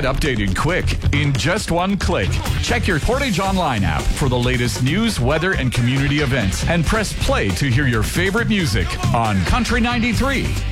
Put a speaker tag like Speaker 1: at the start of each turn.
Speaker 1: Get updated quick in just one click. Check your Portage Online app for the latest news, weather, and community events, and press play to hear your favorite music on Country 93.